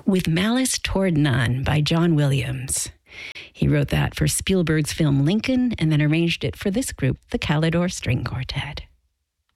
With Malice Toward None by John Williams. He wrote that for Spielberg's film Lincoln and then arranged it for this group, the Calidor String Quartet.